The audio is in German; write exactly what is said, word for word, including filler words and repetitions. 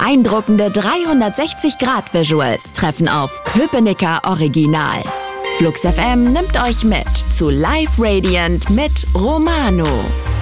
Beeindruckende dreihundertsechzig-Grad-Visuals treffen auf Köpenicker Original. Flux F M nimmt euch mit zu Live Radiant mit Romano.